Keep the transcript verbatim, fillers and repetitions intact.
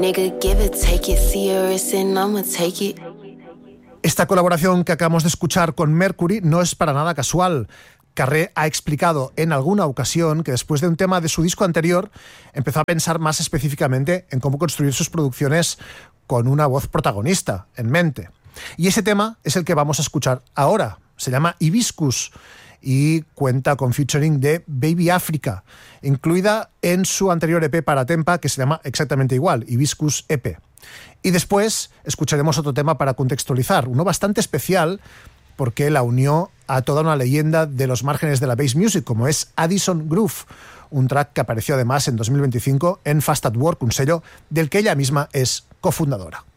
nigga, give it, take it. See her wrist and I'ma take it. Esta colaboración que acabamos de escuchar con Mercury no es para nada casual. Carré ha explicado en alguna ocasión que después de un tema de su disco anterior empezó a pensar más específicamente en cómo construir sus producciones con una voz protagonista en mente. Y ese tema es el que vamos a escuchar ahora. Se llama Hibiscus y cuenta con featuring de Baby Africa, incluida en su anterior E P para Tempa, que se llama exactamente igual, Hibiscus E P. Y después escucharemos otro tema para contextualizar, uno bastante especial porque la unió a toda una leyenda de los márgenes de la bass music, como es Addison Groove, un track que apareció además en dos mil veinticinco en Fast at Work, un sello del que ella misma es cofundadora.